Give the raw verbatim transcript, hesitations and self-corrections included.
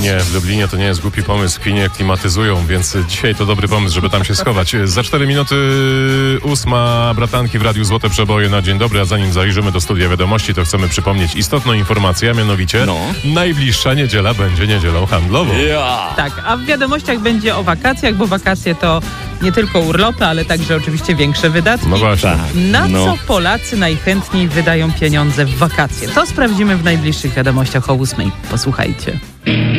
Lublinie, w Lublinie to nie jest głupi pomysł, kwinie klimatyzują, więc dzisiaj to dobry pomysł, żeby tam się schować. Za cztery minuty ósma, bratanki w Radiu Złote Przeboje na dzień dobry, a zanim zajrzymy do studia wiadomości, to chcemy przypomnieć istotną informację, a mianowicie No. najbliższa niedziela będzie niedzielą handlową. Ja. Tak, a w wiadomościach będzie o wakacjach, bo wakacje to nie tylko urlopy, ale także oczywiście większe wydatki. No właśnie. Tak. Na No. co Polacy najchętniej wydają pieniądze w wakacje? To sprawdzimy w najbliższych wiadomościach o ósmej. Posłuchajcie.